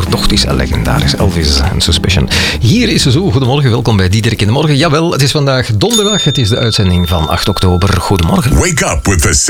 Toch, het is legendarisch. Elvis en Suspicion. Hier is ze zo. Goedemorgen, welkom bij Diederik in de Morgen. Jawel, het is vandaag donderdag. Het is de uitzending van 8 oktober. Goedemorgen. Wake up with the